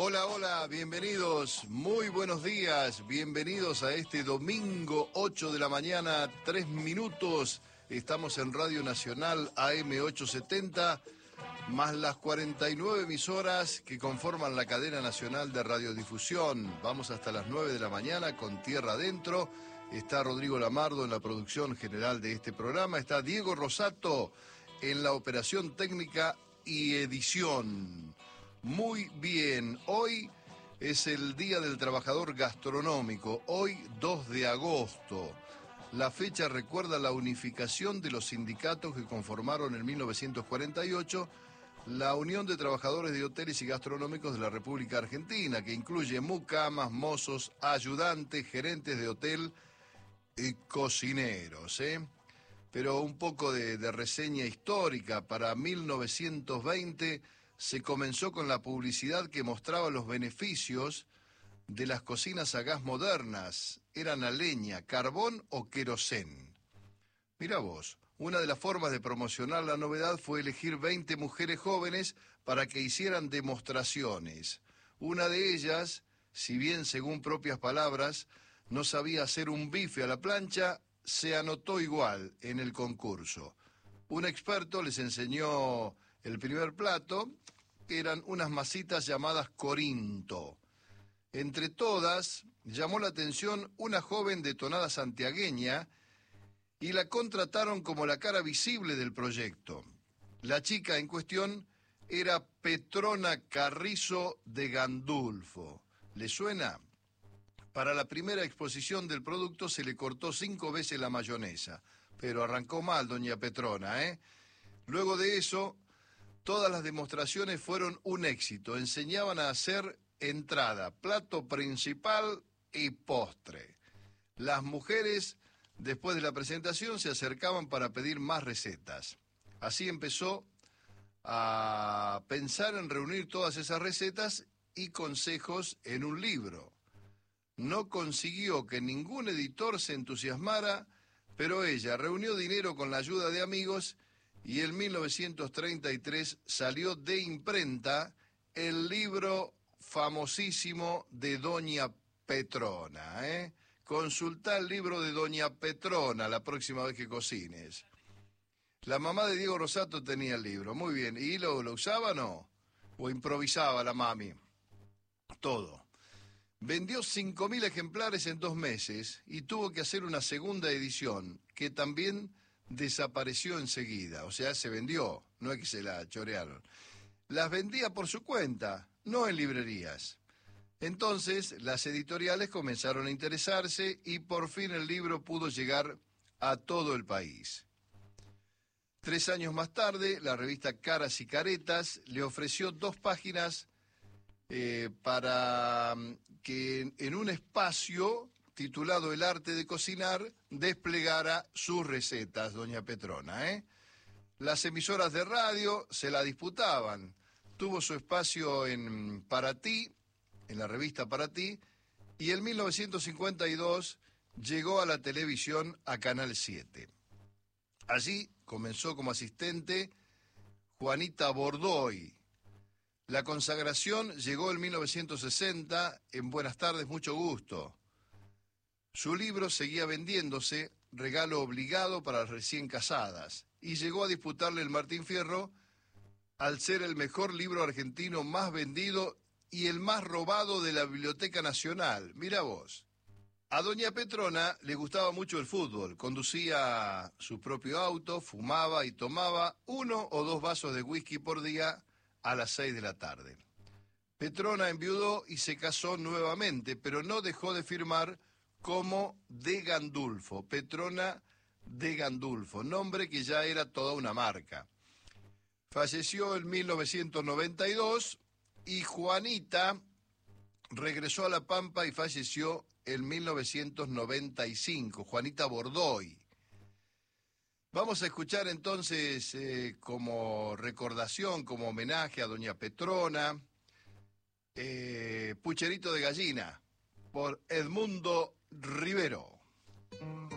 Hola, hola, bienvenidos, muy buenos días, bienvenidos a este domingo 8 de la mañana, 3 minutos. Estamos en Radio Nacional AM 870, más las 49 emisoras que conforman la cadena nacional de radiodifusión. Vamos hasta las 9 de la mañana con Tierra Adentro. Está Rodrigo Lamardo en la producción general de este programa. Está Diego Rosato en la operación técnica y edición. Muy bien, hoy es el Día del Trabajador Gastronómico, hoy 2 de agosto. La fecha recuerda la unificación de los sindicatos que conformaron en 1948 la Unión de Trabajadores de Hoteles y Gastronómicos de la República Argentina, que incluye mucamas, mozos, ayudantes, gerentes de hotel y cocineros, Pero un poco de reseña histórica. Para 1920 se comenzó con la publicidad que mostraba los beneficios de las cocinas a gas modernas. Eran a leña, carbón o querosén. Mira vos, una de las formas de promocionar la novedad fue elegir 20 mujeres jóvenes para que hicieran demostraciones. Una de ellas, si bien según propias palabras, no sabía hacer un bife a la plancha, se anotó igual en el concurso. Un experto les enseñó el primer plato, que eran unas masitas llamadas Corinto. Entre todas, llamó la atención una joven de tonada santiagueña y la contrataron como la cara visible del proyecto. La chica en cuestión era Petrona Carrizo de Gandulfo. ¿Le suena? Para la primera exposición del producto se le cortó 5 veces la mayonesa, pero arrancó mal doña Petrona, Luego de eso, todas las demostraciones fueron un éxito. Enseñaban a hacer entrada, plato principal y postre. Las mujeres, después de la presentación, se acercaban para pedir más recetas. Así empezó a pensar en reunir todas esas recetas y consejos en un libro. No consiguió que ningún editor se entusiasmara, pero ella reunió dinero con la ayuda de amigos y en 1933 salió de imprenta el libro famosísimo de Doña Petrona. Consultá el libro de Doña Petrona la próxima vez que cocines. La mamá de Diego Rosato tenía el libro, muy bien. ¿Y lo usaba o no? ¿O improvisaba la mami? Todo. Vendió 5.000 ejemplares en 2 meses y tuvo que hacer una segunda edición, que también desapareció enseguida. O sea, se vendió, no es que se la chorearon. Las vendía por su cuenta, no en librerías. Entonces, las editoriales comenzaron a interesarse y por fin el libro pudo llegar a todo el país. 3 años más tarde, la revista Caras y Caretas le ofreció 2 páginas para que en un espacio titulado El arte de cocinar desplegara sus recetas, doña Petrona. Las emisoras de radio se la disputaban. Tuvo su espacio en Para Ti, en la revista Para Ti, y en 1952 llegó a la televisión, a Canal 7. Allí comenzó como asistente Juanita Bordoy. La consagración llegó en 1960 en Buenas tardes, mucho gusto. Su libro seguía vendiéndose, regalo obligado para las recién casadas, y llegó a disputarle el Martín Fierro al ser el mejor libro argentino más vendido y el más robado de la Biblioteca Nacional. Mira vos. A doña Petrona le gustaba mucho el fútbol, conducía su propio auto, fumaba y tomaba 1 o 2 vasos de whisky por día a las 6 de la tarde. Petrona enviudó y se casó nuevamente, pero no dejó de firmar como de Gandulfo, Petrona de Gandulfo, nombre que ya era toda una marca. Falleció en 1992 y Juanita regresó a La Pampa y falleció en 1995, Juanita Bordoy. Vamos a escuchar entonces como recordación, como homenaje a doña Petrona, Pucherito de Gallina, por Edmundo Rivero.